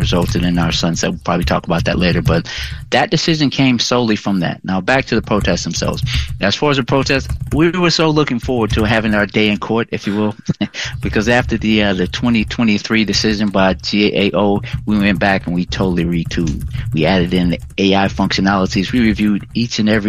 resulted in our sunset. We'll probably talk about that later, but that decision came solely from that. Now back to the protests themselves. As far as the protests, we were so looking forward to having our day in court, if you will, because after the 2023 decision by GAO, we went back and we totally retooled. We added in the AI functionalities. We reviewed each one of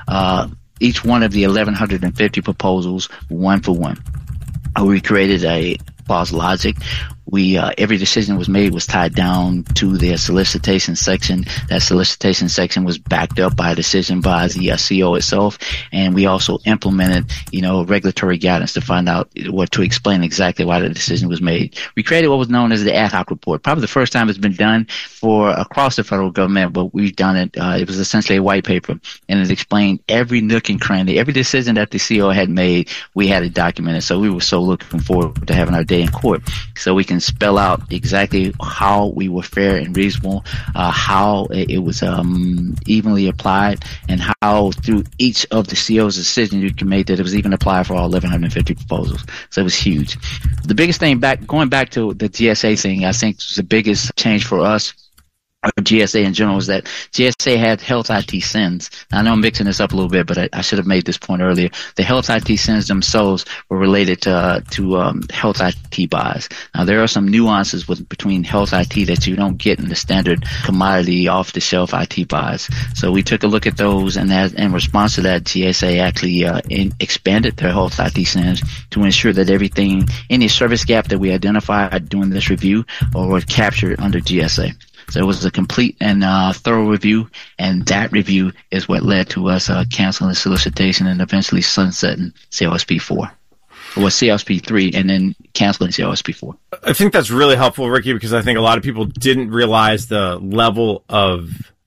the 1,150 proposals one for one. We created a clause logic. Every decision was tied down to their solicitation section. That solicitation section was backed up by a decision by the CO itself. And we also implemented, regulatory guidance to find out to explain exactly why the decision was made. We created what was known as the ad hoc report. Probably the first time it's been done across the federal government, but we've done it. It was essentially a white paper, and it explained every nook and cranny, every decision that the CO had made. We had it documented. So we were so looking forward to having our day in court, so we can spell out exactly how we were fair and reasonable, how it was evenly applied, and how through each of the CO's decisions you can make that it was even applied for all 1,150 proposals. So it was huge. The biggest thing going back to the GSA thing, I think was the biggest change for us, or GSA in general, is that GSA had health IT sins. Now, I know I'm mixing this up a little bit, but I should have made this point earlier. The health IT sins themselves were related to health IT buys. Now, there are some nuances between health IT that you don't get in the standard commodity off-the-shelf IT buys. So we took a look at those, and in response to that, GSA actually expanded their health IT sins to ensure that any service gap that we identified during this review were captured under GSA. So it was a complete and thorough review, and that review is what led to us canceling solicitation and eventually sunsetting CLSP4, or CLSP3, and then canceling CLSP4. I think that's really helpful, Ricky, because I think a lot of people didn't realize the level of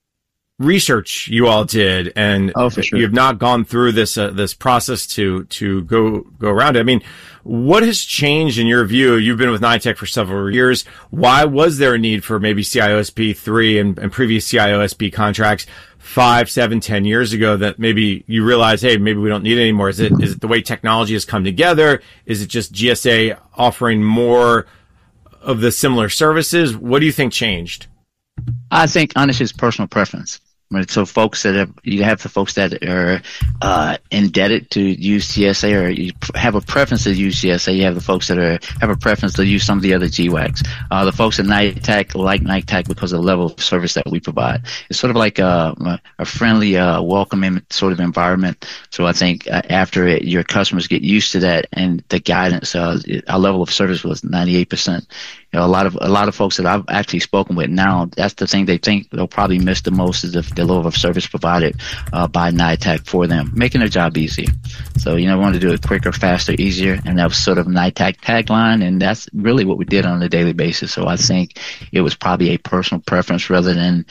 research you all did, and for sure. You've not gone through this process to go around it. I mean, what has changed in your view? You've been with NITEC for several years. Why was there a need for maybe CIOSP 3 and previous CIOSP contracts 5, 7, 10 years ago that maybe you realize, hey, maybe we don't need it anymore? Is it the way technology has come together? Is it just GSA offering more of the similar services? What do you think changed? I think, honestly, it's personal preference. Right? So you have the folks that are indebted to use GSA, or you have a preference to use GSA. You have the folks that have a preference to use some of the other GWACs. The folks at NITEC like NITEC because of the level of service that we provide. It's sort of like a friendly, welcoming sort of environment. So I think after your customers get used to that and the guidance, our level of service was 98%. A lot of folks that I've actually spoken with now, that's the thing they think they'll probably miss the most, is the level of service provided by NITEC for them, making their job easy. So, we want to do it quicker, faster, easier, and that was sort of NITEC tagline, and that's really what we did on a daily basis. So I think it was probably a personal preference rather than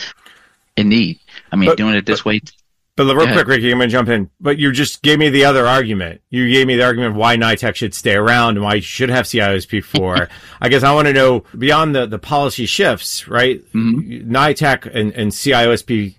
a need. I mean, doing it this way. But real quick, Ricky, I'm going to jump in. But you just gave me the other argument. You gave me the argument of why NITEC should stay around and why you should have CIOSP4. I guess I want to know, beyond the policy shifts, right? Mm-hmm. NITEC and CIOSP2,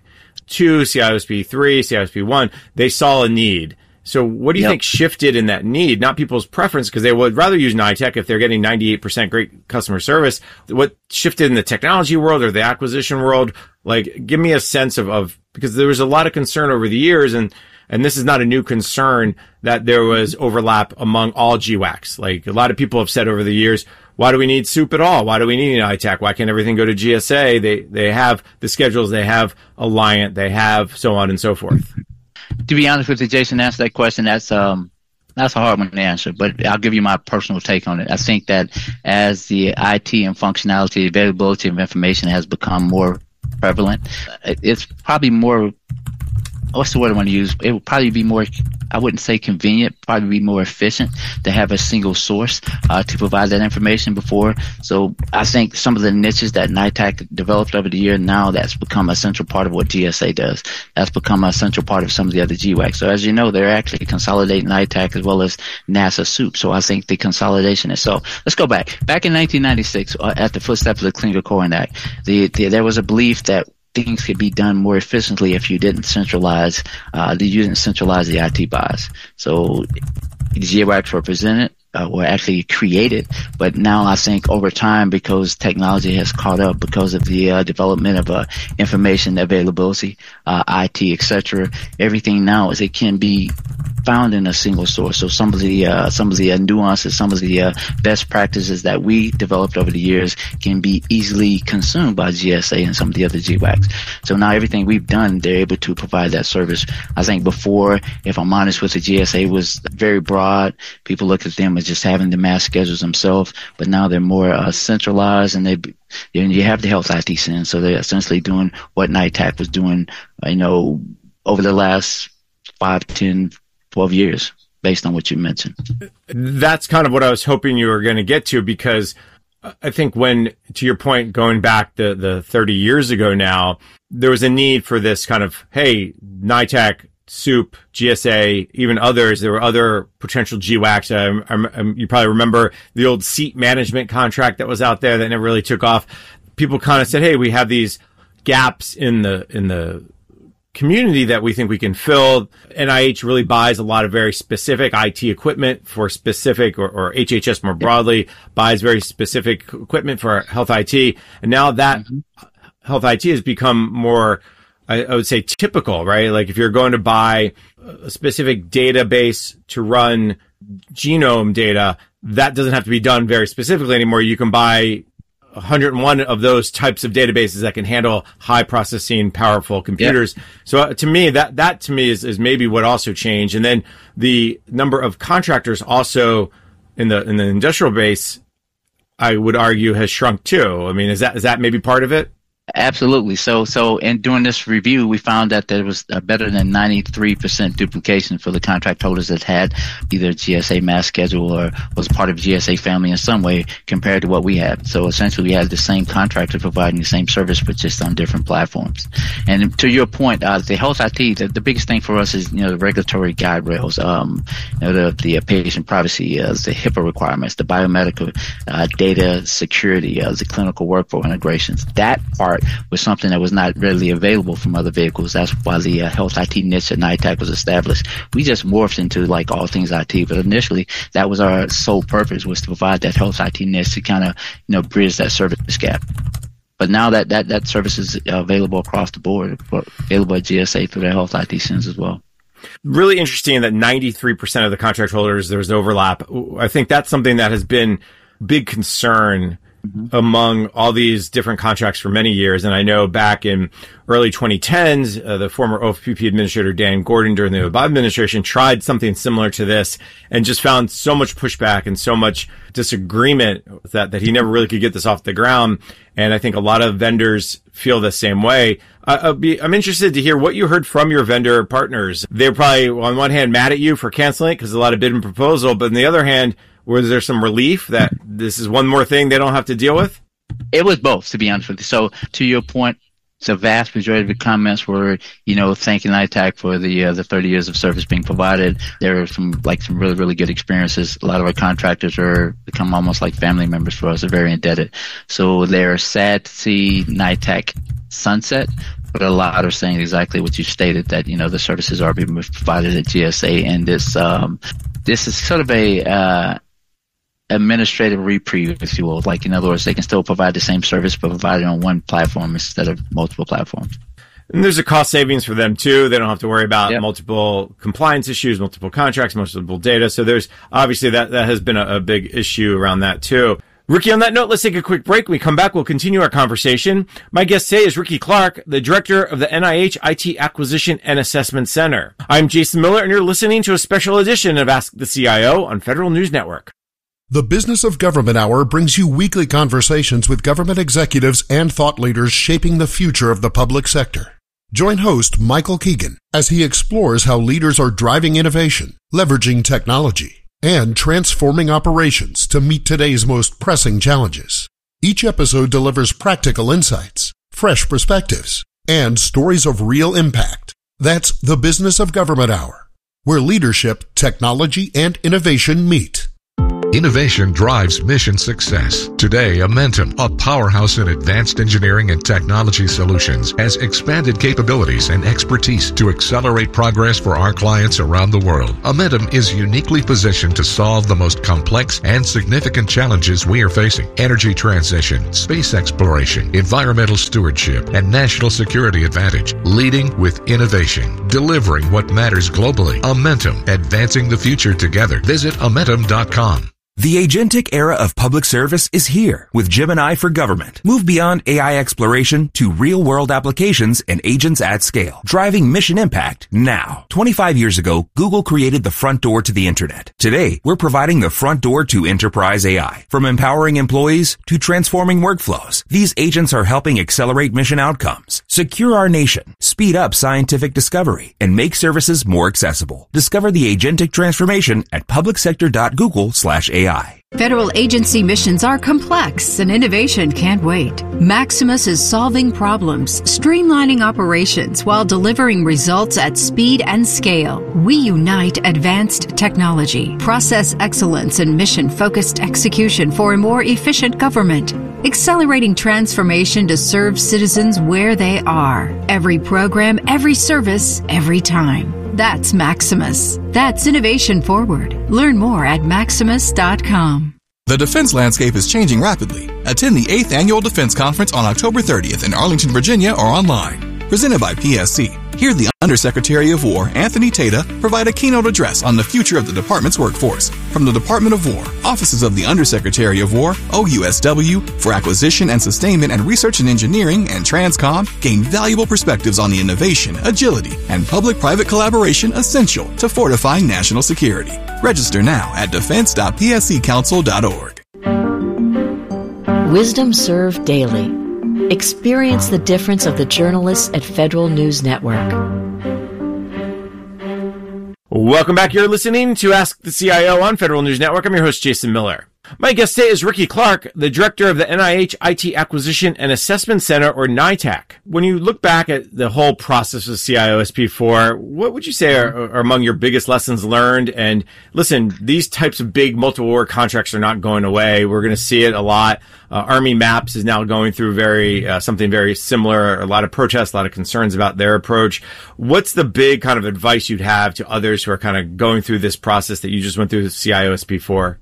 CIOSP3, CIOSP1, they saw a need. So what do you think shifted in that need? Not people's preference, because they would rather use NITEC if they're getting 98% great customer service. What shifted in the technology world or the acquisition world? Like, give me a sense of because there was a lot of concern over the years, and this is not a new concern, that there was overlap among all GWACs. Like, a lot of people have said over the years, why do we need SOUP at all? Why do we need NITEC? Why can't everything go to GSA? They have the schedules, they have Alliant, they have so on and so forth. To be honest with you, Jason, answer that question. That's a hard one to answer, but I'll give you my personal take on it. I think that as the IT and functionality, availability of information has become more prevalent, it's probably more, what's the word I want to use? It would probably be more, I wouldn't say convenient, probably be more efficient to have a single source to provide that information before. So I think some of the niches that NITEC developed over the year, now that's become a central part of what GSA does. That's become a central part of some of the other GWACs. So as you know, they're actually consolidating NITEC as well as NASA SOUP. So I think the consolidation is so. Let's go back. Back in 1996, at the footsteps of the Clean Code Act, there was a belief that things could be done more efficiently if you didn't centralize the IT buys. So the GWACs were presented were actually created. But now I think over time, because technology has caught up, because of the development of information availability, IT, etc., everything now it can be found in a single source. So some of the nuances, some of the best practices that we developed over the years can be easily consumed by GSA and some of the other GWACs. So now everything we've done, they're able to provide that service. I think before, if I'm honest with the GSA was very broad. People look at them as just having the mass schedules themselves, but now they're more centralized, and you have the health IT SIN, so they're essentially doing what NITAC was doing, over the last 5, 10, 12 years, based on what you mentioned. That's kind of what I was hoping you were going to get to, because I think to your point, going back the 30 years ago now, there was a need for this kind of, hey, NITAC, SOUP, GSA, even others. There were other potential GWACs. You probably remember the old seat management contract that was out there that never really took off. People kind of said, hey, we have these gaps in the community that we think we can fill. NIH really buys a lot of very specific IT equipment for specific, or HHS more broadly buys very specific equipment for health IT. And now that health IT has become more, I would say, typical, right? Like if you're going to buy a specific database to run genome data, that doesn't have to be done very specifically anymore. You can buy 101 of those types of databases that can handle high processing, powerful computers. Yep. So to me, that to me is maybe what also changed. And then the number of contractors also in the industrial base, I would argue, has shrunk too. I mean, is that maybe part of it? Absolutely. So in doing this review, we found that there was better than 93% duplication for the contract holders that had either GSA mass schedule or was part of GSA family in some way compared to what we had. So essentially, we had the same contractor providing the same service, but just on different platforms. And to your point, the health IT, the biggest thing for us is the regulatory guide rails, the patient privacy, the HIPAA requirements, the biomedical data security, the clinical workflow integrations. That part was something that was not readily available from other vehicles. That's why the health IT niche at NITAC was established. We just morphed into like all things IT, but initially that was our sole purpose, was to provide that health IT niche to kind of bridge that service gap. But now that service is available across the board, available at GSA through their health IT SINs as well. Really interesting that 93% of the contract holders, there's overlap. I think that's something that has been big concern among all these different contracts for many years. And I know back in early 2010s, the former OFPP administrator, Dan Gordon, during the Obama administration, tried something similar to this and just found so much pushback and so much disagreement that he never really could get this off the ground. And I think a lot of vendors feel the same way. I'm interested to hear what you heard from your vendor partners. They're probably, on one hand, mad at you for canceling it because a lot of bid and proposal, but on the other hand, was there some relief that this is one more thing they don't have to deal with? It was both, to be honest with you. So to your point, the vast majority of the comments were, thanking NITAC for the 30 years of service being provided. There are some really, really good experiences. A lot of our contractors are become almost like family members for us. They're very indebted. So they're sad to see NITAC sunset, but a lot are saying exactly what you stated, that, the services are being provided at GSA. And this is sort of a administrative reprieve, if you will. Like, in other words, they can still provide the same service, but provide it on one platform instead of multiple platforms. And there's a cost savings for them too. They don't have to worry about multiple compliance issues, multiple contracts, multiple data. So there's obviously that has been a big issue around that too. Ricky, on that note, let's take a quick break. When we come back, we'll continue our conversation. My guest today is Ricky Clark, the director of the NIH IT Acquisition and Assessment Center. I'm Jason Miller, and you're listening to a special edition of Ask the CIO on Federal News Network. The Business of Government Hour brings you weekly conversations with government executives and thought leaders shaping the future of the public sector. Join host Michael Keegan as he explores how leaders are driving innovation, leveraging technology, and transforming operations to meet today's most pressing challenges. Each episode delivers practical insights, fresh perspectives, and stories of real impact. That's the Business of Government Hour, where leadership, technology, and innovation meet. Innovation drives mission success. Today, Amentum, a powerhouse in advanced engineering and technology solutions, has expanded capabilities and expertise to accelerate progress for our clients around the world. Amentum is uniquely positioned to solve the most complex and significant challenges we are facing: energy transition, space exploration, environmental stewardship, and national security advantage. Leading with innovation, delivering what matters globally. Amentum, advancing the future together. Visit Amentum.com. The agentic era of public service is here with Gemini for Government. Move beyond AI exploration to real-world applications and agents at scale, driving mission impact now. 25 years ago, Google created the front door to the internet. Today, we're providing the front door to enterprise AI. From empowering employees to transforming workflows, these agents are helping accelerate mission outcomes, secure our nation, speed up scientific discovery, and make services more accessible. Discover the agentic transformation at publicsector.google/AI. Federal agency missions are complex and innovation can't wait. Maximus is solving problems, streamlining operations while delivering results at speed and scale. We unite advanced technology, process excellence, and mission-focused execution for a more efficient government, accelerating transformation to serve citizens where they are. Every program, every service, every time. That's Maximus. That's innovation forward. Learn more at maximus.com. The defense landscape is changing rapidly. Attend the 8th Annual Defense Conference on October 30th in Arlington, Virginia, or online. Presented by PSC. Hear the Undersecretary of War, Anthony Tata, provide a keynote address on the future of the department's workforce. From the Department of War, Offices of the Undersecretary of War, OUSW, for Acquisition and Sustainment and Research and Engineering, and Transcom, gain valuable perspectives on the innovation, agility, and public-private collaboration essential to fortifying national security. Register now at defense.psccouncil.org. Wisdom Served Daily. Experience the difference of the journalists at Federal News Network. Welcome back. You're listening to Ask the CIO on Federal News Network. I'm your host, Jason Miller. My guest today is Ricky Clark, the director of the NIH IT Acquisition and Assessment Center, or NITAC. When you look back at the whole process of CIOSP4, what would you say are among your biggest lessons learned? And listen, these types of big multiple award contracts are not going away. We're going to see it a lot. Army Maps is now going through something very similar. A lot of protests, a lot of concerns about their approach. What's the big kind of advice you'd have to others who are kind of going through this process that you just went through with CIOSP4?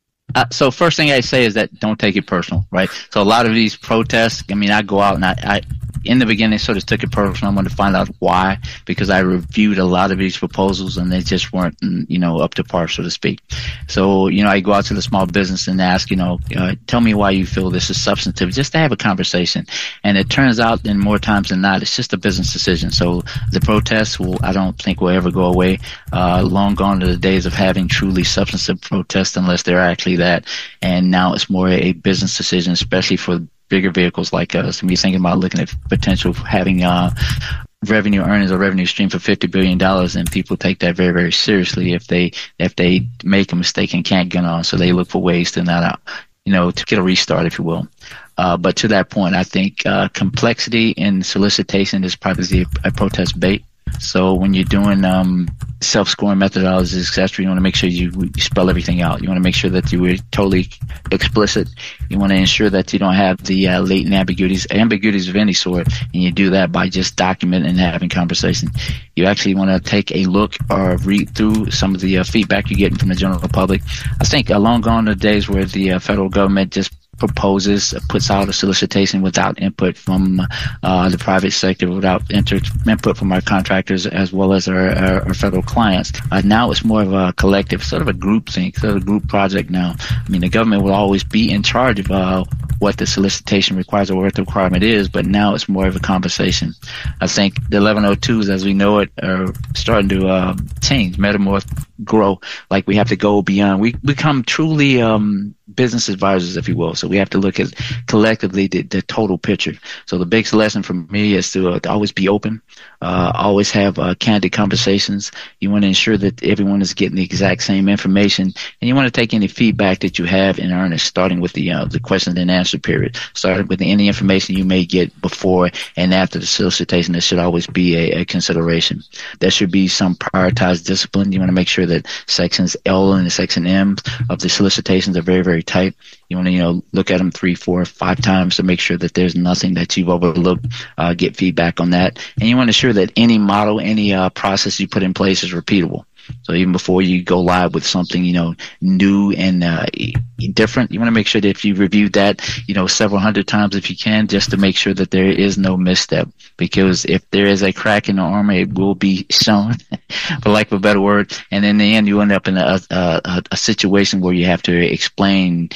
So first thing I say is that don't take it personal, right? So a lot of these protests, I go out and I in the beginning sort of took it personal. I wanted to find out why, because I reviewed a lot of these proposals and they just weren't, up to par, so to speak. So, I go out to the small business and ask, tell me why you feel this is substantive, just to have a conversation. And it turns out, in more times than not, it's just a business decision. So the protests I don't think will ever go away. Long gone are the days of having truly substantive protests, unless they're actually that. And now it's more a business decision, especially for bigger vehicles like us. And we're thinking about looking at potential of having revenue earnings or revenue stream for $50 billion, and people take that very, very seriously if they make a mistake and can't get on. So they look for ways to not, to get a restart, if you will. But to that point, I think complexity in solicitation is probably a protest bait. So when you're doing self-scoring methodologies, etc., you want to make sure you spell everything out. You want to make sure that you were totally explicit. You want to ensure that you don't have the latent ambiguities of any sort, and you do that by just documenting and having conversation. You actually want to take a look or read through some of the feedback you're getting from the general public. I think long gone are the days where the federal government just puts out a solicitation without input from the private sector, without input from our contractors as well as our federal clients. Now it's more of a collective, sort of a group think, sort of a group project now. The government will always be in charge of what the solicitation requires or what the requirement is, but now it's more of a conversation. I think the 1102s, as we know it, are starting to change, metamorph, grow. Like we have to go beyond. We become truly business advisors, if you will. So we have to look at collectively the total picture. So the biggest lesson for me is to always be open, always have candid conversations. You want to ensure that everyone is getting the exact same information, and you want to take any feedback that you have in earnest, starting with the question and answer period, starting with any information you may get before and after the solicitation. There should always be a consideration. There should be some prioritized discipline. You want to make sure that sections L and section M of the solicitations are very, very tight. You want to, look at them 3, 4, 5 times to make sure that there's nothing that you've overlooked, get feedback on that. And you want to ensure that any model, any process you put in place is repeatable. So even before you go live with something, new and different, you want to make sure that if you reviewed that, several hundred times if you can, just to make sure that there is no misstep. Because if there is a crack in the armor, it will be shown, for lack of a better word. And in the end, you end up in a situation where you have to explain,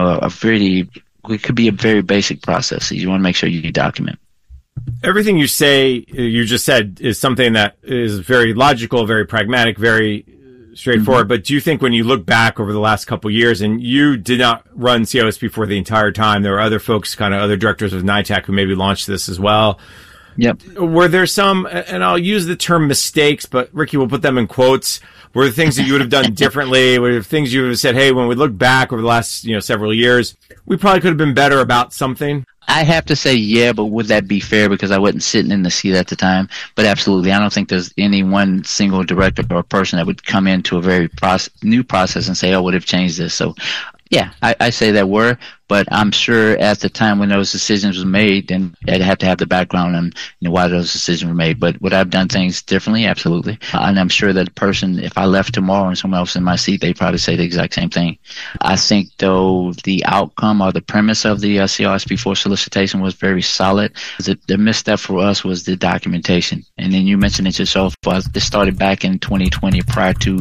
it could be a very basic process. So you want to make sure you document. Everything you just said is something that is very logical, very pragmatic, very straightforward. Mm-hmm. But do you think when you look back over the last couple of years, and you did not run CIOSP for the entire time, there were other folks, other directors of NITAC who maybe launched this as well. Yep. Were there some, and I'll use the term mistakes, but Ricky will put them in quotes, were there things that you would have done differently? Were there things you would have said, hey, when we look back over the last, several years, we probably could have been better about something? I have to say, yeah, but would that be fair? Because I wasn't sitting in the seat at the time. But absolutely, I don't think there's any one single director or person that would come into a very new process and say, oh, would have changed this. So, yeah, I say that were, but I'm sure at the time when those decisions were made, then I'd have to have the background on why those decisions were made. But would I have done things differently? Absolutely. And I'm sure that person, if I left tomorrow and someone else in my seat, they'd probably say the exact same thing. I think, though, the outcome or the premise of the CIOSP4 solicitation was very solid. The misstep for us was the documentation. And then you mentioned it yourself. This started back in 2020 prior to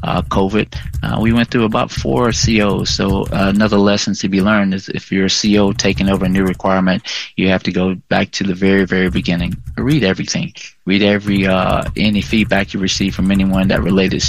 COVID. We went through about 4 COs. So another lesson to be learned is if you're a CO taking over a new requirement, you have to go back to the very, very beginning. Read everything. Read any feedback you receive from anyone that related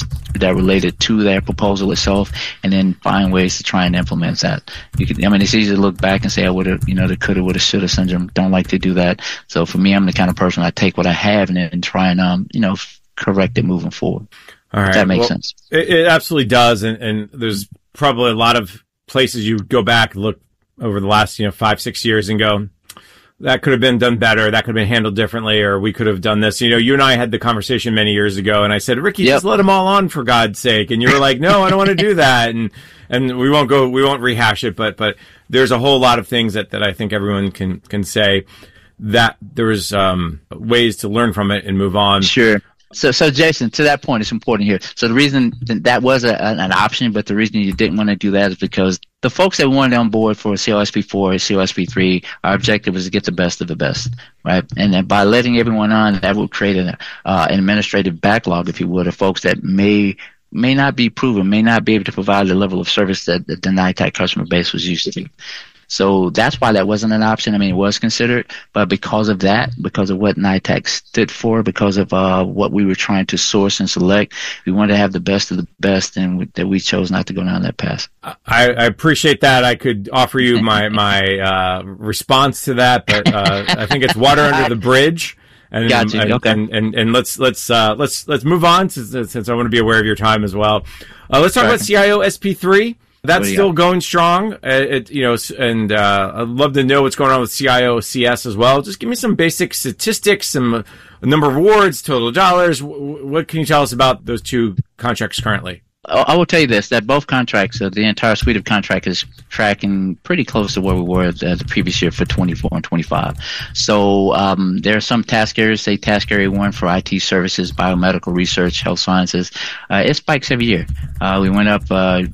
to their proposal itself, and then find ways to try and implement that. It's easy to look back and say I would have, the coulda, woulda, shoulda syndrome. Don't like to do that. So for me, I'm the kind of person I take what I have and try and correct it moving forward. All right, if that makes sense. It absolutely does, and there's probably a lot of places you go back, look over the last 5-6 years and go, that could have been done better, that could have been handled differently, or we could have done this. You and I had the conversation many years ago, and I said, Ricky, just let them all on for God's sake. And you were like, no, I don't want to do that. And we won't rehash it, but there's a whole lot of things that I think everyone can say that there was ways to learn from it and move on. Sure. So Jason, to that point, it's important here. So the reason that was an option, but the reason you didn't want to do that is because the folks that wanted on board for CIOSP4, CIOSP3, our objective was to get the best of the best, right? And then by letting everyone on, that would create an administrative backlog, if you would, of folks that may not be proven, may not be able to provide the level of service that the NITAC customer base was used to. So that's why that wasn't an option. It was considered, but because of that, because of what NITAC stood for, because of what we were trying to source and select, we wanted to have the best of the best, and that we chose not to go down that path. I appreciate that. I could offer you my response to that, but I think it's water under the bridge. And, gotcha. Okay. And let's move on since I want to be aware of your time as well. Let's talk about CIOSP3. That's still going strong. I'd love to know what's going on with CIOCS as well. Just give me some basic statistics, some number of awards, total dollars. What can you tell us about those 2 contracts currently? I will tell you this, that both contracts, the entire suite of contracts is tracking pretty close to where we were the previous year for 24 and 25. So there are some task areas, say task area 1 for IT services, biomedical research, health sciences. It spikes every year. We went up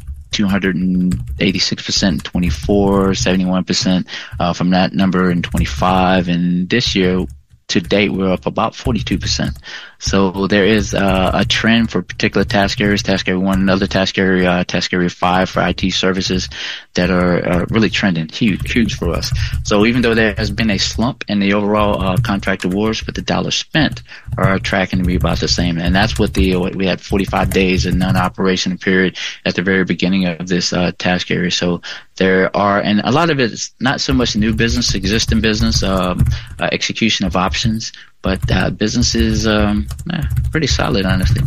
286% in 24, 71% from that number in 25, and this year to date we're up about 42%. So there is a trend for particular task areas, task area 1, another task area 5 for IT services that are really trending huge for us. So even though there has been a slump in the overall contract awards, but the dollars spent are tracking to be about the same. And that's what we had 45 days in non-operation period at the very beginning of this task area. So there are, and a lot of it is not so much new business, existing business, execution of options, but business is pretty solid, honestly.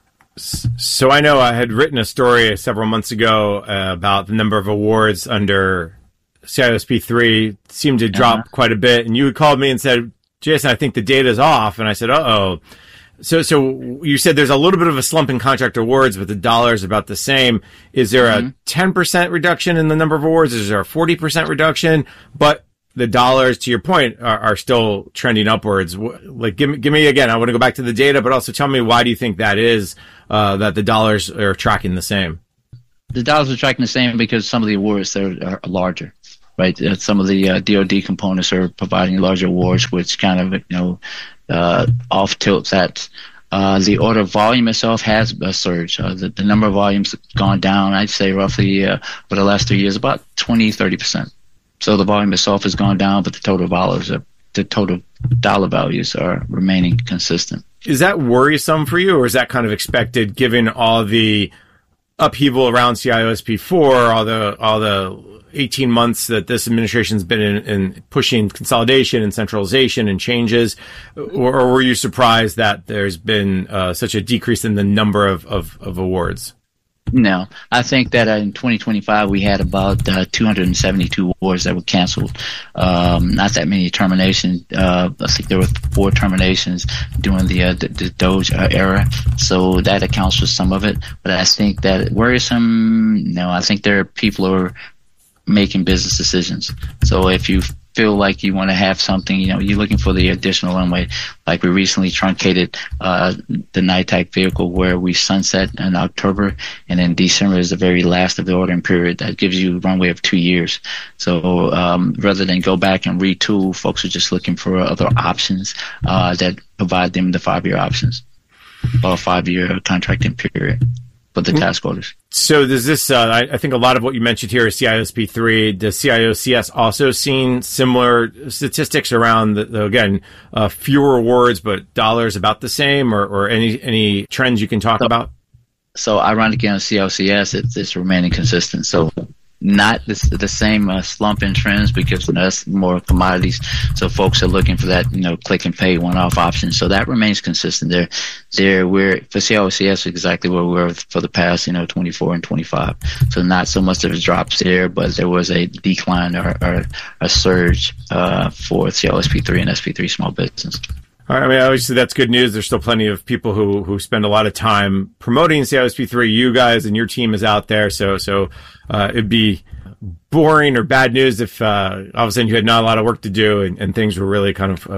So I know I had written a story several months ago about the number of awards under CIOSP3 seemed to drop quite a bit, and you had called me and said, Jason, I think the data's off, and I said, uh-oh. So you said there's a little bit of a slump in contract awards, but the dollar's about the same. Is there a 10% reduction in the number of awards? Is there a 40% reduction? But the dollars, to your point, are still trending upwards. Like, give me again. I want to go back to the data, but also tell me, why do you think that is, that the dollars are tracking the same? The dollars are tracking the same because some of the awards are larger, right? Some of the DoD components are providing larger awards, which kind of, off tilts that. The order volume itself has a surge. The number of volumes has gone down, I'd say roughly for the last 3 years, about 20-30%. So the volume itself has gone down, but the total dollar values are remaining consistent. Is that worrisome for you, or is that kind of expected given all the upheaval around CIOSP4, all the 18 months that this administration's been in pushing consolidation and centralization and changes, or were you surprised that there's been such a decrease in the number of awards? No, I think that in 2025 we had about 272 awards that were canceled. Not that many terminations. I think there were 4 terminations during the Doge era, so that accounts for some of it. But I think that worrisome. No, I think there are people who are making business decisions. So if you feel like you want to have something, you're looking for the additional runway. Like we recently truncated the NITAC vehicle where we sunset in October, and then December is the very last of the ordering period. That gives you a runway of 2 years. So rather than go back and retool, folks are just looking for other options that provide them the 5-year options or 5-year contracting period for the task orders. So does this, I think a lot of what you mentioned here is CIOSP3. Does CIOCS also seen similar statistics around, fewer awards, but dollars about the same, or any trends you can talk about? So ironically on CIOCS, it's remaining consistent. So not the same slump in trends because that's more commodities. So folks are looking for that, click and pay one-off option. So that remains consistent there. We're for CIOCS exactly where we were for the past, 24 and 25. So not so much of a drop there, but there was a decline or a surge for CIOSP3 and SP3 small business. I mean, obviously that's good news. There's still plenty of people who spend a lot of time promoting CIOSP3. You guys and your team is out there. So it'd be boring or bad news if all of a sudden you had not a lot of work to do and things were really kind of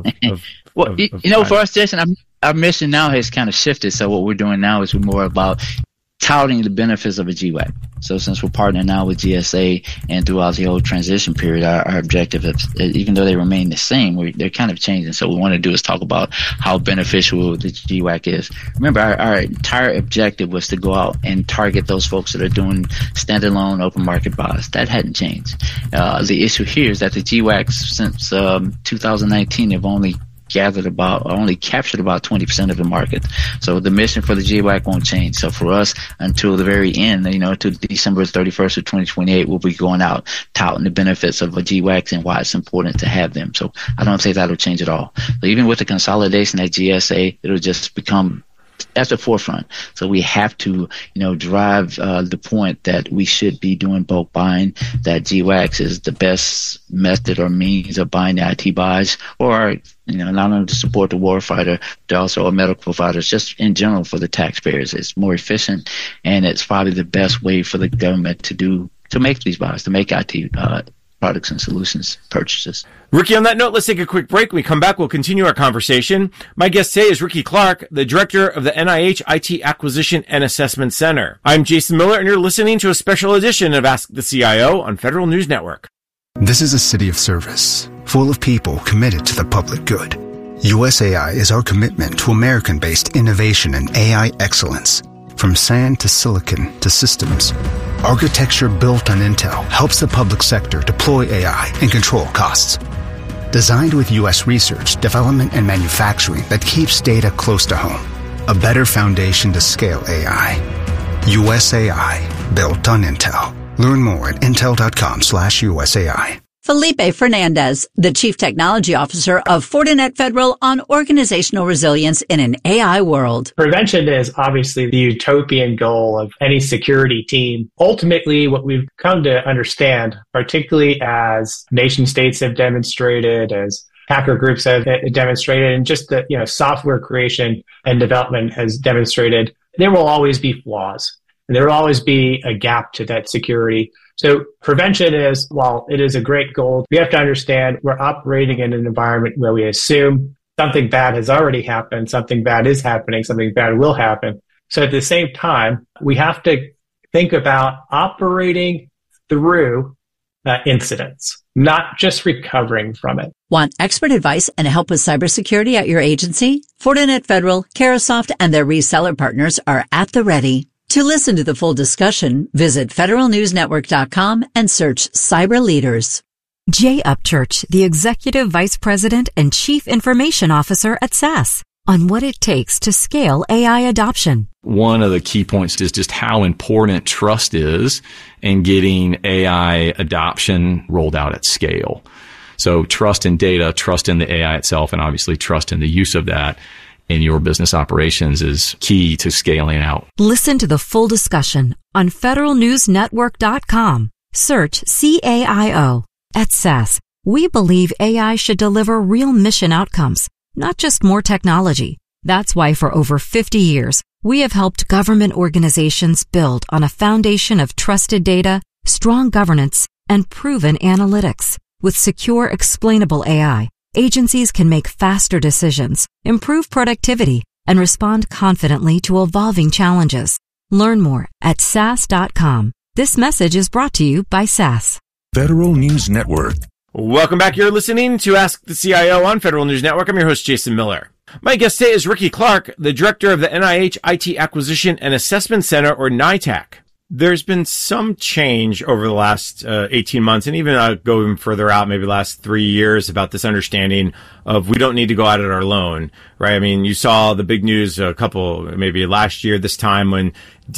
for us, Jason, our mission now has kind of shifted. So what we're doing now is we're more about touting the benefits of a GWAC. So since we're partnering now with GSA and throughout the whole transition period, our objective is, even though they remain the same, they're kind of changing. So what we want to do is talk about how beneficial the GWAC is. Remember, our entire objective was to go out and target those folks that are doing standalone open market buys. That hadn't changed. The issue here is that the GWACs since 2019 have only captured about 20% of the market. So the mission for the GWAC won't change. So for us, until the very end, to December 31st of 2028, we'll be going out touting the benefits of a GWAC and why it's important to have them. So I don't think that'll change at all. So even with the consolidation at GSA, it'll just become at the forefront. So we have to, drive the point that we should be doing bulk buying, that GWACs is the best method or means of buying the IT buys, or, not only to support the warfighter, but also our medical providers, just in general for the taxpayers. It's more efficient, and it's probably the best way for the government to make these buys, to make IT products and solutions purchases. Ricky, on that note, let's take a quick break. When we come back, we'll continue our conversation. My guest today is Ricky Clark, the director of the NIH IT Acquisition and Assessment Center. I'm Jason Miller, and you're listening to a special edition of Ask the CIO on Federal News Network. This is a city of service, full of people committed to the public good. USAI is our commitment to American-based innovation and AI excellence. From sand to silicon to systems, architecture built on Intel helps the public sector deploy AI and control costs. Designed with U.S. research, development, and manufacturing that keeps data close to home. A better foundation to scale AI. USAI, built on Intel. Learn more at intel.com/USAI. Felipe Fernandez, the Chief Technology Officer of Fortinet Federal on organizational resilience in an AI world. Prevention is obviously the utopian goal of any security team. Ultimately, what we've come to understand, particularly as nation states have demonstrated, as hacker groups have demonstrated, and just the software creation and development has demonstrated, there will always be flaws. And there will always be a gap to that security. So prevention is, while it is a great goal, we have to understand we're operating in an environment where we assume something bad has already happened, something bad is happening, something bad will happen. So at the same time, we have to think about operating through incidents, not just recovering from it. Want expert advice and help with cybersecurity at your agency? Fortinet Federal, Carahsoft, and their reseller partners are at the ready. To listen to the full discussion, visit federalnewsnetwork.com and search Cyber Leaders. Jay Upchurch, the Executive Vice President and Chief Information Officer at SAS, on what it takes to scale AI adoption. One of the key points is just how important trust is in getting AI adoption rolled out at scale. So trust in data, trust in the AI itself, and obviously trust in the use of that in your business operations is key to scaling out. Listen to the full discussion on federalnewsnetwork.com. Search CAIO. At SAS, we believe AI should deliver real mission outcomes, not just more technology. That's why for over 50 years, we have helped government organizations build on a foundation of trusted data, strong governance, and proven analytics. With secure, explainable AI, agencies can make faster decisions, improve productivity, and respond confidently to evolving challenges. Learn more at SAS.com. This message is brought to you by SAS. Federal News Network. Welcome back. You're listening to Ask the CIO on Federal News Network. I'm your host, Jason Miller. My guest today is Ricky Clark, the director of the NIH IT Acquisition and Assessment Center, or NITAC. There's been some change over the last 18 months, and even go even further out, maybe the last 3 years, about this understanding of we don't need to go out it alone, right? I mean, you saw the big news maybe last year, this time, when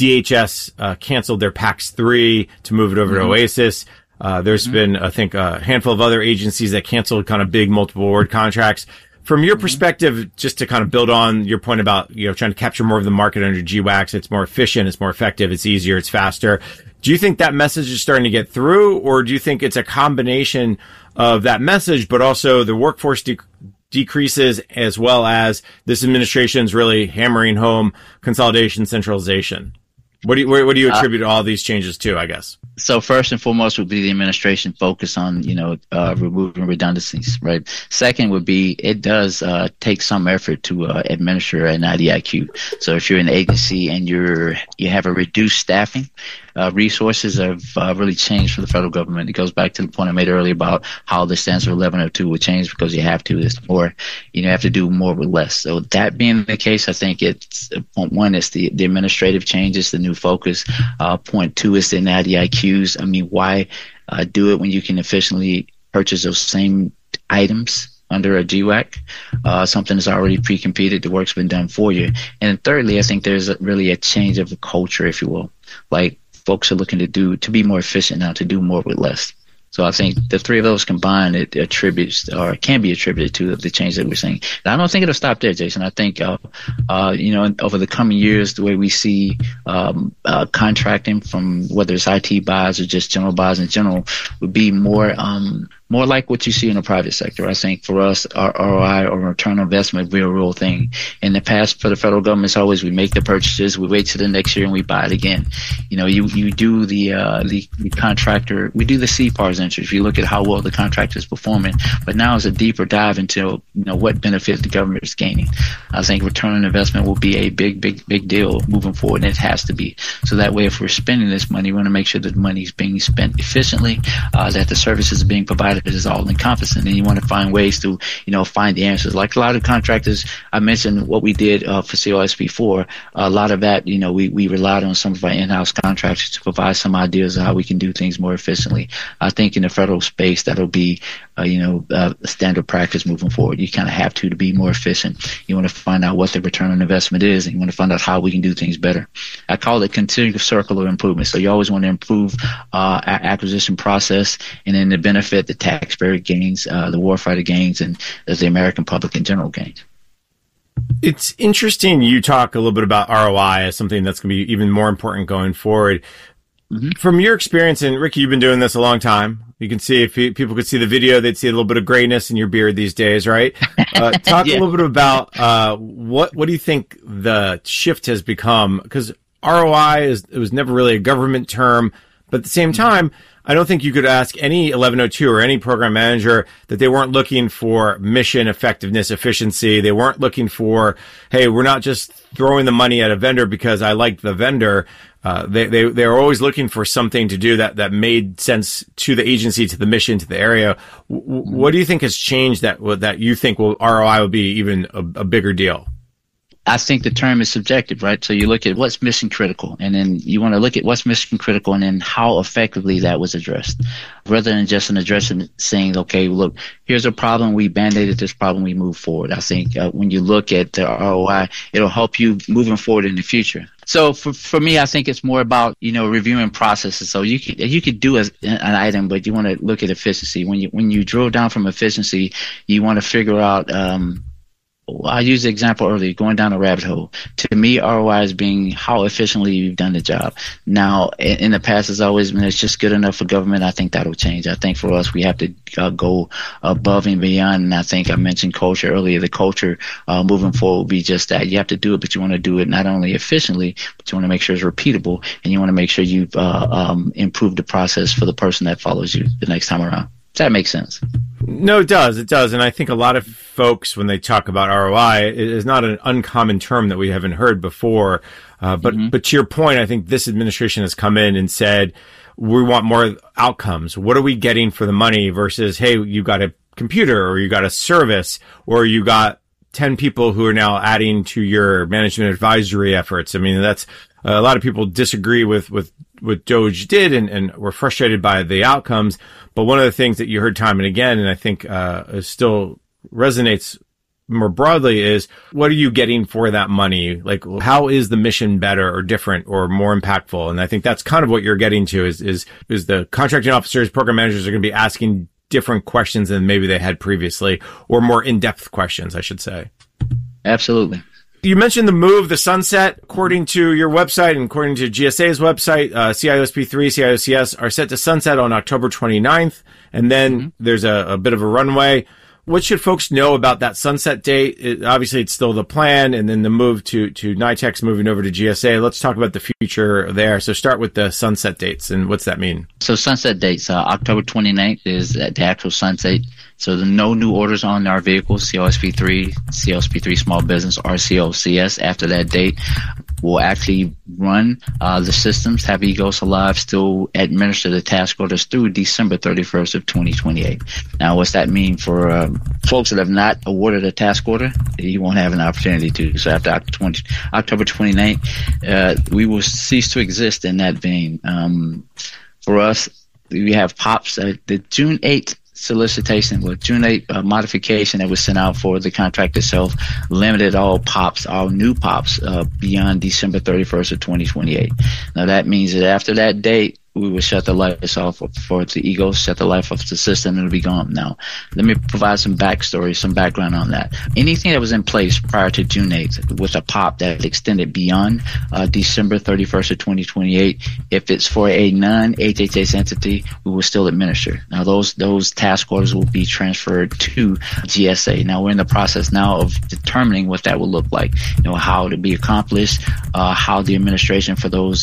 DHS canceled their PAX-3 to move it over to OASIS. There's been, I think, a handful of other agencies that canceled kind of big multiple award contracts. From your perspective, just to kind of build on your point about, trying to capture more of the market under GWACS, it's more efficient, it's more effective, it's easier, it's faster. Do you think that message is starting to get through, or do you think it's a combination of that message, but also the workforce decreases, as well as this administration's really hammering home consolidation, centralization? What do you attribute all these changes to, I guess? So first and foremost would be the administration focus on, removing redundancies, right? Second would be it does take some effort to administer an IDIQ. So if you're an agency and you have a reduced staffing, resources have really changed for the federal government. It goes back to the point I made earlier about how the standards for 1102 would change because you have to. It's more, you have to do more with less. So that being the case, I think it's point one is the administrative changes, the new focus. Point two is the IDIQs. I mean, why do it when you can efficiently purchase those same items under a GWAC, something that's already pre-competed, the work's been done for you. And thirdly, I think there's really a change of the culture, if you will. Like, folks are looking to be more efficient now, to do more with less. So I think the three of those combined, it attributes or can be attributed to the change that we're seeing. And I don't think it'll stop there, Jason. I think, over the coming years, the way we see contracting from whether it's IT buys or just general buys in general would be more like what you see in the private sector. I think for us, our ROI or return on investment will be a real thing. In the past, for the federal government, it's always we make the purchases, we wait till the next year, and we buy it again. You do the contractor, we do the CPARS entry if you look at how well the contractor is performing. But now it's a deeper dive into what benefit the government is gaining. I think return on investment will be a big deal moving forward, and it has to be. So that way, if we're spending this money, we want to make sure that the money is being spent efficiently, that the services are being provided is all encompassing, and you want to find ways to, find the answers. Like a lot of contractors, I mentioned what we did for COSP4. A lot of that, we relied on some of our in-house contractors to provide some ideas of how we can do things more efficiently. I think in the federal space, that'll be standard practice moving forward. You kind of have to be more efficient. You want to find out what the return on investment is, and you want to find out how we can do things better. I call it continuous circle of improvement. So you always want to improve our acquisition process, and then to benefit the taxpayer gains, the warfighter gains, and the American public in general gains. It's interesting you talk a little bit about ROI as something that's going to be even more important going forward. Mm-hmm. From your experience, and Ricky, you've been doing this a long time. You can see, if people could see the video, they'd see a little bit of grayness in your beard these days, right? Talk a little bit about what do you think the shift has become? Because ROI it was never really a government term, but at the same time, I don't think you could ask any 1102 or any program manager that they weren't looking for mission effectiveness, efficiency. They weren't looking for, hey, we're not just throwing the money at a vendor because I like the vendor. They're always looking for something to do that made sense to the agency, to the mission, to the area. What do you think has changed that you think ROI will be even a bigger deal? I think the term is subjective, right? So you look at what's mission critical, and then you want to look at what's mission critical and then how effectively that was addressed, rather than just an addressing saying, okay, look, here's a problem, we band-aided this problem, we move forward. I think when you look at the ROI, it'll help you moving forward in the future. So for me, I think it's more about, reviewing processes. So you could do an item, but you want to look at efficiency. When you drill down from efficiency, you want to figure out, I used the example earlier, going down a rabbit hole. To me, ROI is being how efficiently you've done the job. Now, in the past, it's always been it's just good enough for government. I think that'll change. I think for us, we have to go above and beyond. And I think I mentioned culture earlier. The culture moving forward will be just that. You have to do it, but you want to do it not only efficiently, but you want to make sure it's repeatable, and you want to make sure you've improved the process for the person that follows you the next time around. Does that make sense? No, it does. It does. And I think a lot of folks, when they talk about ROI, it is not an uncommon term that we haven't heard before. But to your point, I think this administration has come in and said, we want more outcomes. What are we getting for the money versus, hey, you got a computer or you got a service or you got 10 people who are now adding to your management advisory efforts. I mean, that's a lot of people disagree with what DOGE did and were frustrated by the outcomes. But one of the things that you heard time and again, and I think still resonates more broadly, is what are you getting for that money? Like, how is the mission better or different or more impactful? And I think that's kind of what you're getting to is the contracting officers, program managers are going to be asking different questions than maybe they had previously, or more in-depth questions, I should say. Absolutely. You mentioned the sunset. According to your website and according to GSA's website, CIOSP3, CIOCS are set to sunset on October 29th. And then there's a bit of a runway. What should folks know about that sunset date? Obviously, it's still the plan, and then the move to NITEX moving over to GSA. Let's talk about the future there. So start with the sunset dates, and what's that mean? So sunset dates, October 29th is the actual sunset. So no new orders on our vehicles, CLSP3, CLSP3 Small Business, or CLCS. After that date, we'll actually run the systems, have EGOS Alive still administer the task orders through December 31st of 2028. Now, what's that mean for folks that have not awarded a task order? You won't have an opportunity to. So after October 29th, we will cease to exist in that vein. For us, we have POPs. The June 8th solicitation, well, June 8th modification that was sent out for the contract itself limited all new POPs beyond December 31st of 2028. Now that means that after that date, we will shut the lights off for the EGOS, shut the light off the system, and it'll be gone. Now, let me provide some backstory, some background on that. Anything that was in place prior to June 8th with a POP that extended beyond December 31st of 2028, if it's for a non-HHS entity, we will still administer. Now, those task orders will be transferred to GSA. Now, we're in the process now of determining what that will look like, how to be accomplished, how the administration for those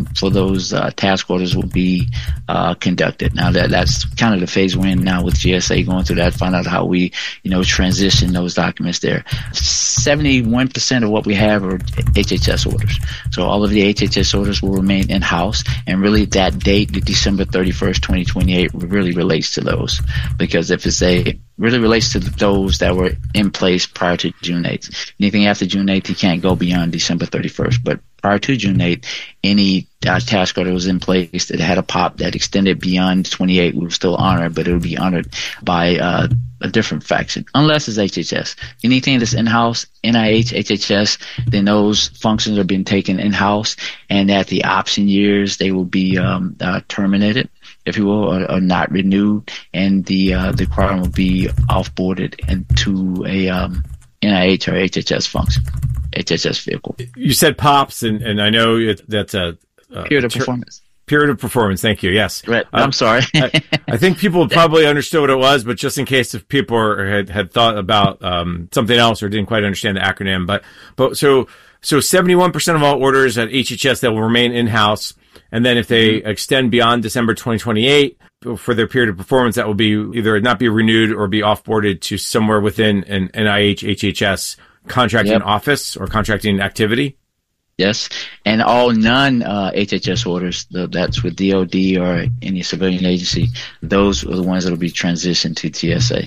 task orders will be conducted. Now that's kind of the phase we're in now with GSA, going through that, find out how we, transition those documents there. 71% of what we have are HHS orders. So all of the HHS orders will remain in-house, and really that date, the December 31st, 2028, really relates to those. Because if it's a really relates to those that were in place prior to June 8th. Anything after June 8th, you can't go beyond December 31st. But prior to June 8th, any task order was in place that had a POP that extended beyond 28 will still honor, but it would be honored by a different faction, unless it's HHS. Anything that's in-house, NIH, HHS, then those functions are being taken in-house, and at the option years, they will be terminated, if you will, or not renewed, and the requirement will be off-boarded into a NIH or HHS function, HHS vehicle. You said POPs, and I know that's a period of performance. Period of performance. Thank you. Yes. Right. I'm sorry. I think people probably understood what it was, but just in case if people had thought about something else or didn't quite understand the acronym, but so 71% of all orders at HHS that will remain in-house, and then if they extend beyond December 2028 for their period of performance, that will be either not be renewed or be off-boarded to somewhere within an NIH, HHS contracting office or contracting activity. Yes, and all non-HHS orders, that's with DOD or any civilian agency, those are the ones that will be transitioned to GSA.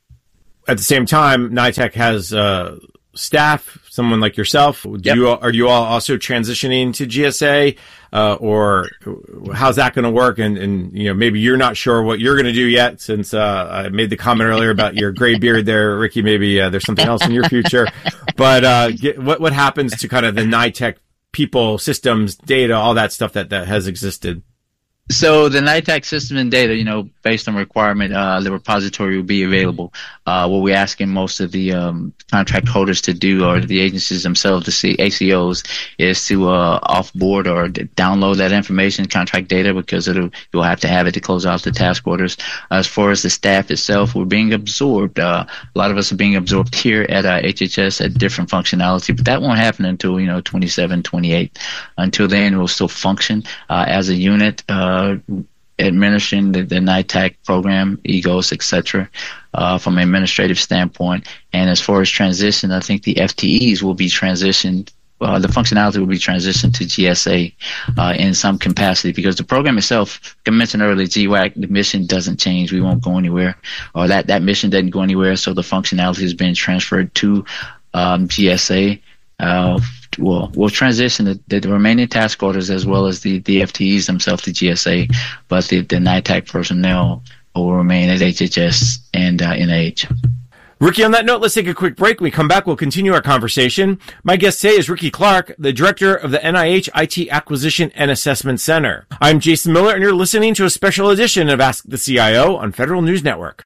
At the same time, NITEC has staff, someone like yourself. Are you all also transitioning to GSA, or how's that going to work? And maybe you're not sure what you're going to do yet, since I made the comment earlier about your gray beard there, Ricky. Maybe there's something else in your future. But what happens to kind of the NITEC people, systems, data, all that stuff that has existed? So the NITEC system and data, based on requirement, the repository will be available. What we're asking most of the contract holders to do, or the agencies themselves, the ACOs, is to offboard or download that information, contract data, because you'll have to have it to close out the task orders. As far as the staff itself, we're being absorbed. A lot of us are being absorbed here at HHS at different functionality, but that won't happen until 27, 28. Until then, we'll still function as a unit. Administering the NITEC program, EGOS, etc., from an administrative standpoint. And as far as transition, I think the FTEs will be transitioned. The functionality will be transitioned to GSA in some capacity, because the program itself, like I mentioned earlier, GWAC, the mission doesn't change. We won't go anywhere, or that mission doesn't go anywhere. So the functionality has been transferred to GSA. We'll transition the remaining task orders as well as the FTEs themselves to GSA, but the NITEC personnel will remain at HHS and NIH. Ricky, on that note, let's take a quick break. When we come back, we'll continue our conversation. My guest today is Ricky Clark, the director of the NIH IT Acquisition and Assessment Center. I'm Jason Miller, and you're listening to a special edition of Ask the CIO on Federal News Network.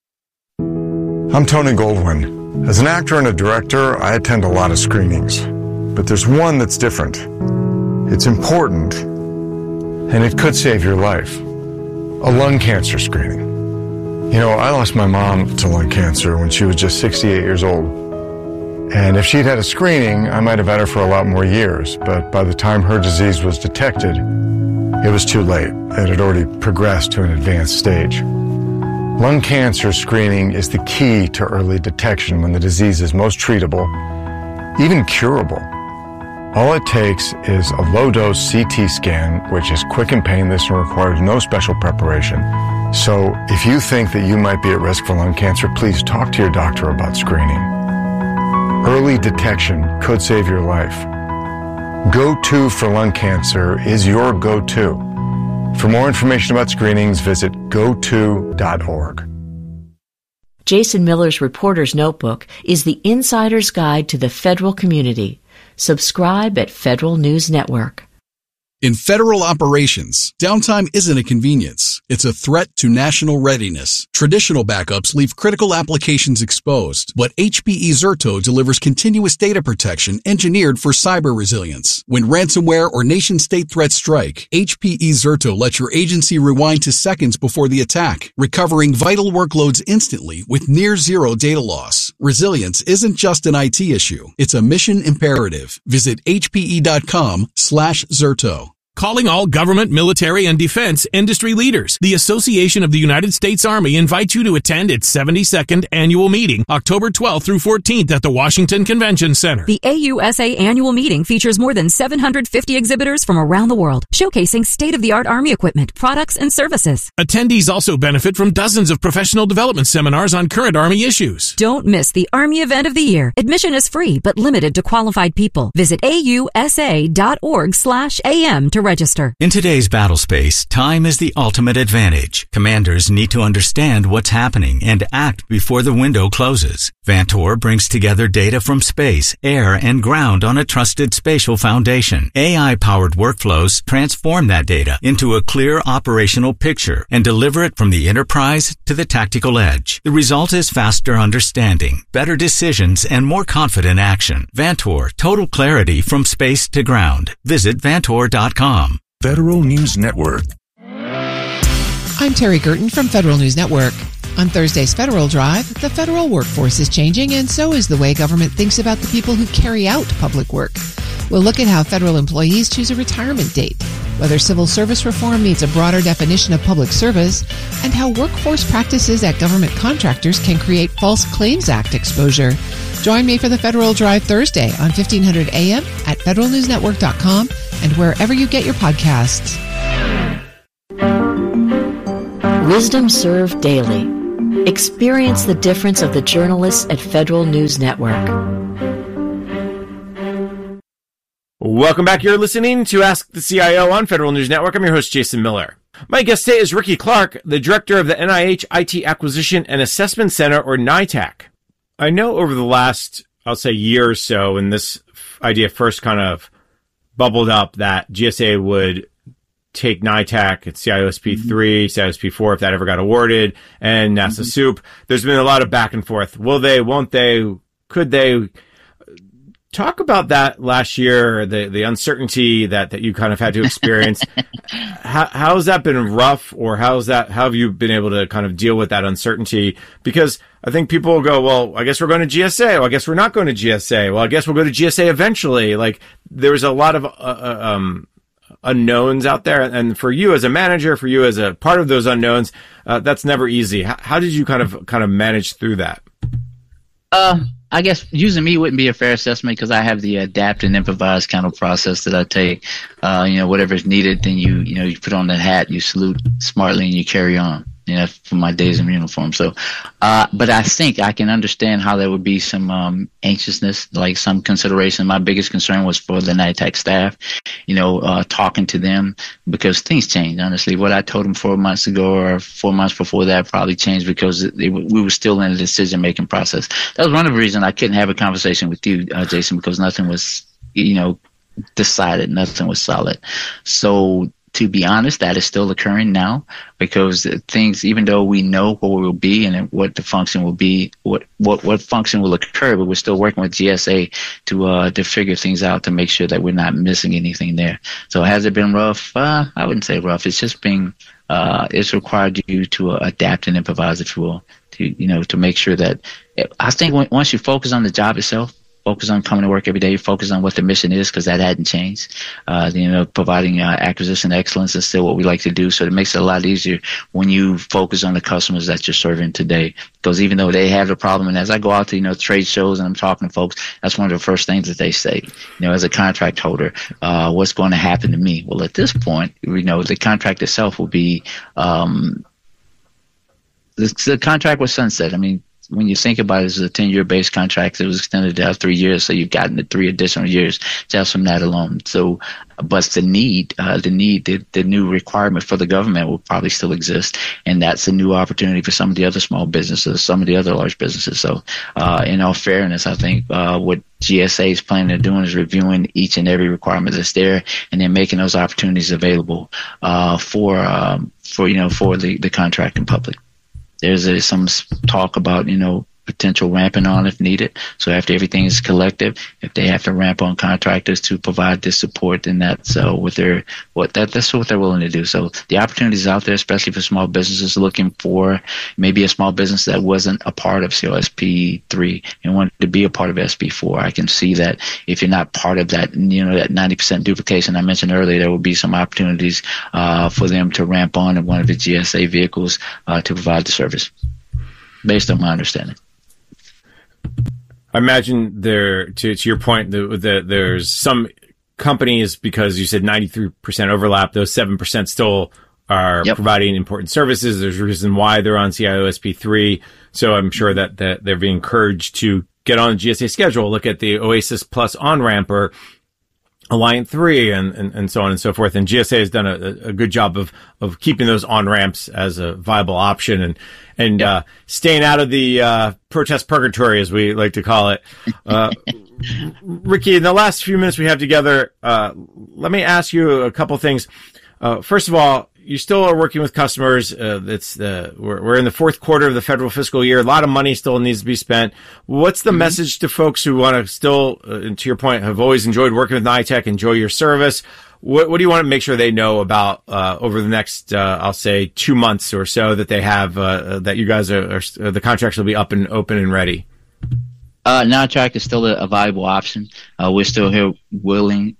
I'm Tony Goldwyn. As an actor and a director, I attend a lot of screenings. But there's one that's different. It's important, and it could save your life. A lung cancer screening. I lost my mom to lung cancer when she was just 68 years old. And if she'd had a screening, I might have had her for a lot more years. But by the time her disease was detected, it was too late. It had already progressed to an advanced stage. Lung cancer screening is the key to early detection when the disease is most treatable, even curable. All it takes is a low-dose CT scan, which is quick and painless and requires no special preparation. So if you think that you might be at risk for lung cancer, please talk to your doctor about screening. Early detection could save your life. Go-To for lung cancer is your go-to. For more information about screenings, visit goto.org. Jason Miller's Reporter's Notebook is the insider's guide to the federal community. Subscribe at Federal News Network. In federal operations, downtime isn't a convenience. It's a threat to national readiness. Traditional backups leave critical applications exposed, but HPE Zerto delivers continuous data protection engineered for cyber resilience. When ransomware or nation-state threats strike, HPE Zerto lets your agency rewind to seconds before the attack, recovering vital workloads instantly with near-zero data loss. Resilience isn't just an IT issue. It's a mission imperative. Visit hpe.com/Zerto. Calling all government, military, and defense industry leaders. The Association of the United States Army invites you to attend its 72nd annual meeting, October 12th through 14th at the Washington Convention Center. The AUSA annual meeting features more than 750 exhibitors from around the world, showcasing state-of-the-art Army equipment, products, and services. Attendees also benefit from dozens of professional development seminars on current Army issues. Don't miss the Army event of the year. Admission is free, but limited to qualified people. Visit ausa.org/am to register. In today's battle space, time is the ultimate advantage. Commanders need to understand what's happening and act before the window closes. Vantor brings together data from space, air, and ground on a trusted spatial foundation. AI-powered workflows transform that data into a clear operational picture and deliver it from the enterprise to the tactical edge. The result is faster understanding, better decisions, and more confident action. Vantor, total clarity from space to ground. Visit Vantor.com. Federal News Network. I'm Terry Gerton from Federal News Network. On Thursday's Federal Drive, the federal workforce is changing, and so is the way government thinks about the people who carry out public work. We'll look at how federal employees choose a retirement date, whether civil service reform needs a broader definition of public service, and how workforce practices at government contractors can create False Claims Act exposure. Join me for the Federal Drive Thursday on 1500 AM at federalnewsnetwork.com and wherever you get your podcasts. Wisdom Served Daily. Experience the difference of the journalists at Federal News Network. Welcome back. You're listening to Ask the CIO on Federal News Network. I'm your host, Jason Miller. My guest today is Ricky Clark, the director of the NIH IT Acquisition and Assessment Center, or NITAC. I know over the last, I'll say, year or so, when this idea first kind of bubbled up that GSA would take NITAC, it's CIOSP3, CIOSP4, if that ever got awarded, and NASA SOUP. There's been a lot of back and forth. Will they, won't they, could they? Talk about that last year, the uncertainty that you kind of had to experience. How has that been rough, or how have you been able to kind of deal with that uncertainty? Because I think people will go, well, I guess we're going to GSA. Well, I guess we're not going to GSA. Well, I guess we'll go to GSA eventually. Like, there was a lot of unknowns out there. And for you as a manager, for you as a part of those unknowns, that's never easy. How did you kind of manage through that? I guess using me wouldn't be a fair assessment because I have the adapt and improvise kind of process that I take. Whatever is needed, then you put on the hat, you salute smartly, and you carry on. For my days in uniform. So, but I think I can understand how there would be some anxiousness, like some consideration. My biggest concern was for the NITAC staff, talking to them because things change. Honestly, what I told them 4 months ago or 4 months before that probably changed because we were still in the decision-making process. That was one of the reasons I couldn't have a conversation with you, Jason, because nothing was, decided. Nothing was solid. So, to be honest, that is still occurring now because things, even though we know what we will be and what the function will be, what function will occur, but we're still working with GSA to figure things out to make sure that we're not missing anything there. So has it been rough? I wouldn't say rough. It's just been, it's required you to adapt and improvise, if you will, to make sure that, I think once you focus on the job itself, focus on coming to work every day, focus on what the mission is because that hadn't changed. Providing acquisition excellence is still what we like to do. So it makes it a lot easier when you focus on the customers that you're serving today. Because even though they have the problem, and as I go out to, trade shows and I'm talking to folks, that's one of the first things that they say, as a contract holder, what's going to happen to me? Well, at this point, the contract itself will be, the contract was sunset. I mean, when you think about it, it's a 10-year base contract. It was extended to 3 years, so you've gotten the 3 additional years just from that alone. So, but the new requirement for the government will probably still exist, and that's a new opportunity for some of the other small businesses, some of the other large businesses. So, in all fairness, I think what GSA is planning on doing is reviewing each and every requirement that's there, and then making those opportunities available for the contracting public. There's some talk about, potential ramping on if needed. So after everything is collective, if they have to ramp on contractors to provide this support, then that's what they're willing to do. So the opportunities out there, especially for small businesses looking for maybe a small business that wasn't a part of COSP 3 and wanted to be a part of SB 4. I can see that if you're not part of that, that 90% duplication I mentioned earlier, there will be some opportunities for them to ramp on in one of the GSA vehicles to provide the service, based on my understanding. I imagine to your point, there's some companies, because you said 93% overlap, those 7% still are providing important services. There's a reason why they're on CIO-SP 3. So I'm sure that they're being encouraged to get on the GSA schedule, look at the Oasis Plus on-ramp or Alliant 3 and so on and so forth. And GSA has done a good job of keeping those on-ramps as a viable option and staying out of the protest purgatory, as we like to call it. Ricky, in the last few minutes we have together, let me ask you a couple things. First of all, you still are working with customers. We're in the fourth quarter of the federal fiscal year. A lot of money still needs to be spent. What's the message to folks who want to still, and to your point, have always enjoyed working with NITEC, enjoy your service? What do you want to make sure they know about over the next, I'll say, 2 months or so that they have, that you guys are the contracts will be up and open and ready? NITEC is still a viable option. We're still here willing,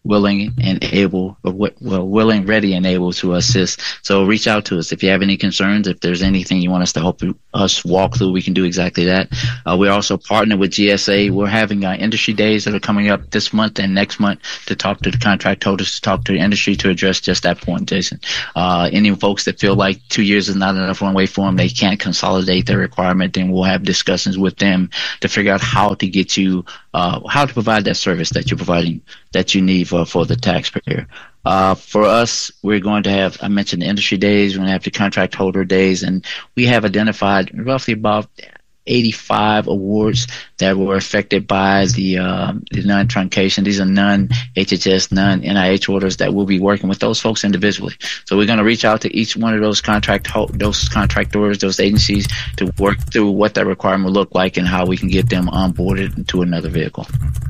ready, and able to assist. So reach out to us if you have any concerns. If there's anything you want us to help us walk through, we can do exactly that. We're also partnered with GSA. We're having industry days that are coming up this month and next month to talk to the contract holders, to talk to the industry, to address just that point, Jason. Any folks that feel like 2 years is not enough runway for them, they can't consolidate their requirement, then we'll have discussions with them to figure out how to get you, how to provide that service that you're providing, that you need for the taxpayer. For us, we're going to have, I mentioned the industry days, we're going to have the contract holder days, and we have identified roughly about 85 awards that were affected by the non-truncation. These are non-HHS, non-NIH orders that we'll be working with those folks individually. So we're going to reach out to each one of those contractors, those agencies, to work through what that requirement will look like and how we can get them onboarded into another vehicle.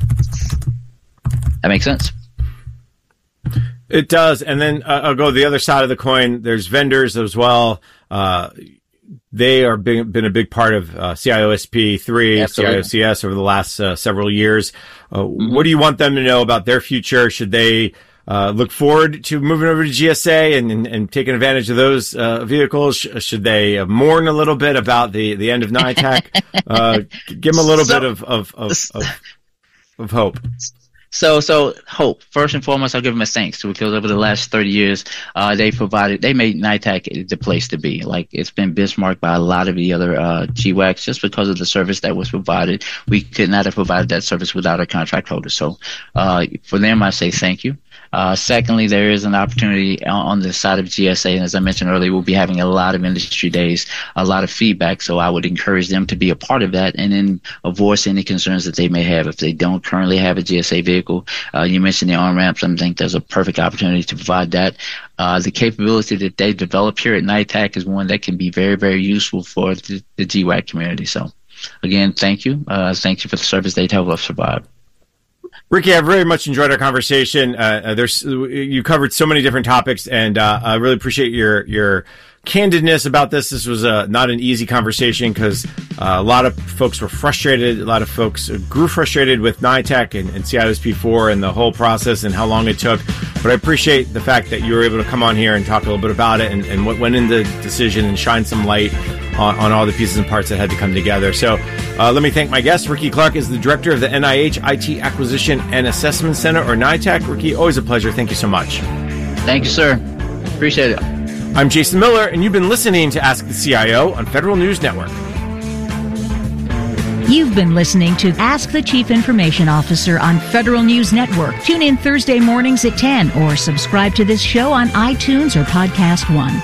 That makes sense? It does. And then I'll go the other side of the coin. There's vendors as well. They are been a big part of CIO-SP 3, CIO-CS over the last several years. What do you want them to know about their future? Should they look forward to moving over to GSA and taking advantage of those vehicles? Should they mourn a little bit about the end of NITEC? Give them a little bit of hope. So hope. First and foremost, I'll give them a thanks, because over the last 30 years, they made NITEC the place to be. Like, it's been benchmarked by a lot of the other GWACs just because of the service that was provided. We could not have provided that service without our contract holder. So for them, I say thank you. Secondly, there is an opportunity on the side of GSA, and as I mentioned earlier, we'll be having a lot of industry days, a lot of feedback, so I would encourage them to be a part of that and then voice any concerns that they may have. If they don't currently have a GSA vehicle, you mentioned the on-ramps, I think there's a perfect opportunity to provide that. The capability that they develop here at NITEC is one that can be very, very useful for the GWAC community. So, again, thank you. Thank you for the service they've helped us provide. Ricky, I've very much enjoyed our conversation. You covered so many different topics, and I really appreciate your candidness about this. This was not an easy conversation because a lot of folks were frustrated. A lot of folks grew frustrated with NITEC and CIO-SP 4 and the whole process and how long it took. But I appreciate the fact that you were able to come on here and talk a little bit about it and what went into the decision and shine some light on all the pieces and parts that had to come together. So let me thank my guest. Ricky Clark is the director of the NIH IT Acquisition and Assessment Center, or NITEC. Ricky, always a pleasure. Thank you so much. Thank you, sir. Appreciate it. I'm Jason Miller, and you've been listening to Ask the CIO on Federal News Network. You've been listening to Ask the Chief Information Officer on Federal News Network. Tune in Thursday mornings at 10 or subscribe to this show on iTunes or Podcast One.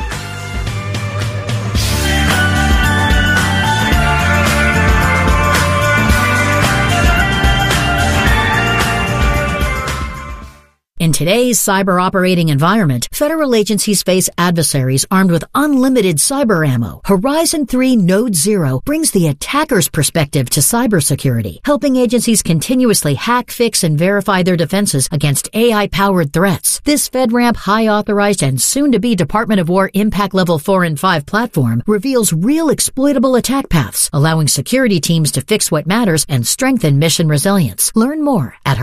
In today's cyber operating environment, federal agencies face adversaries armed with unlimited cyber ammo. Horizon 3 Node Zero brings the attacker's perspective to cybersecurity, helping agencies continuously hack, fix, and verify their defenses against AI-powered threats. This FedRAMP high-authorized and soon-to-be Department of War Impact Level 4 and 5 platform reveals real exploitable attack paths, allowing security teams to fix what matters and strengthen mission resilience. Learn more at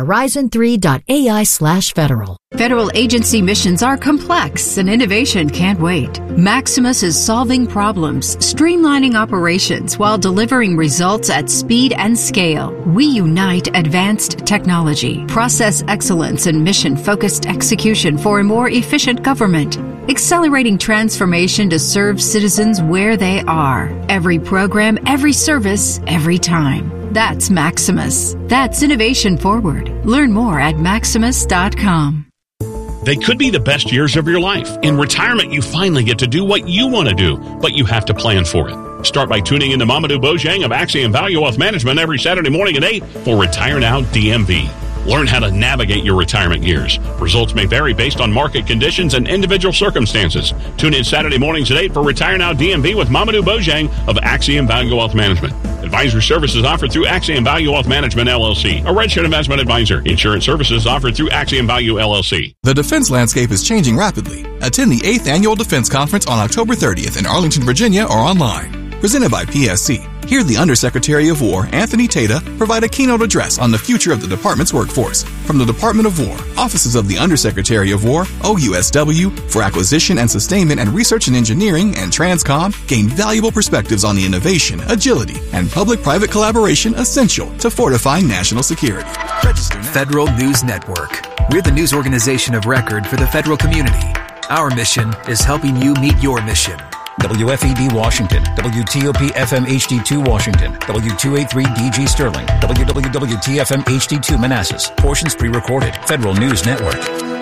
horizon3.ai/federal. Federal agency missions are complex and innovation can't wait. Maximus is solving problems, streamlining operations while delivering results at speed and scale. We unite advanced technology, process excellence, and mission-focused execution for a more efficient government. Accelerating transformation to serve citizens where they are. Every program, every service, every time. That's Maximus. That's innovation forward. Learn more at maximus.com. They could be the best years of your life. In retirement, you finally get to do what you want to do, but you have to plan for it. Start by tuning in to Mamadou Bojang of Axiom Value Wealth Management every Saturday morning at 8 for Retire Now DMV. Learn how to navigate your retirement years. Results may vary based on market conditions and individual circumstances. Tune in Saturday mornings at 8 for Retire Now DMV with Mamadou Bojang of Axiom Value Wealth Management. Advisory services offered through Axiom Value Wealth Management, LLC, a registered investment advisor. Insurance services offered through Axiom Value, LLC. The defense landscape is changing rapidly. Attend the 8th Annual Defense Conference on October 30th in Arlington, Virginia, or online. Presented by PSC. Hear the Undersecretary of War, Anthony Tata, provide a keynote address on the future of the department's workforce. From the Department of War, Offices of the Undersecretary of War, OUSW, for Acquisition and Sustainment and Research and Engineering, and Transcom, gain valuable perspectives on the innovation, agility, and public-private collaboration essential to fortify national security. Register now. Federal News Network. We're the news organization of record for the federal community. Our mission is helping you meet your mission. WFED Washington, WTOP FM HD2 Washington, W283DG Sterling, WWWTFM HD2 Manassas. Portions pre-recorded. Federal News Network.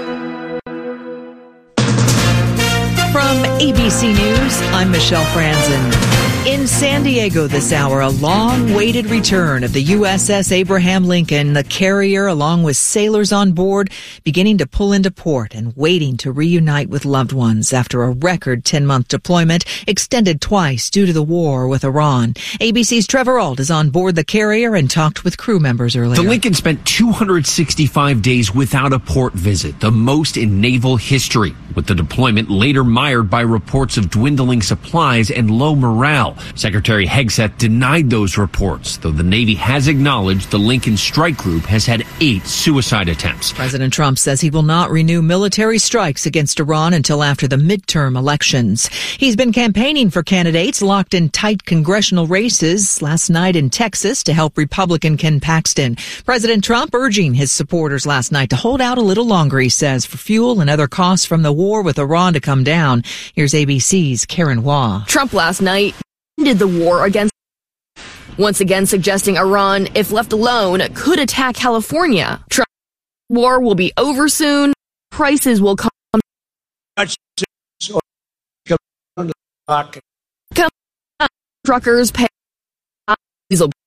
From ABC News, I'm Michelle Franzen. In San Diego this hour, a long-awaited return of the USS Abraham Lincoln, the carrier, along with sailors on board, beginning to pull into port and waiting to reunite with loved ones after a record 10-month deployment extended twice due to the war with Iran. ABC's Trevor Ault is on board the carrier and talked with crew members earlier. The Lincoln spent 265 days without a port visit, the most in naval history, with the deployment later mired by reports of dwindling supplies and low morale. Secretary Hegseth denied those reports, though the Navy has acknowledged the Lincoln strike group has had 8 suicide attempts. President Trump says he will not renew military strikes against Iran until after the midterm elections. He's been campaigning for candidates locked in tight congressional races last night in Texas to help Republican Ken Paxton. President Trump urging his supporters last night to hold out a little longer, he says, for fuel and other costs from the war with Iran to come down. Here's ABC's Karen Waugh. Trump last night ended the war against, once again suggesting Iran, if left alone, could attack California. Trump's war will be over soon. Prices will come. Truckers pay diesel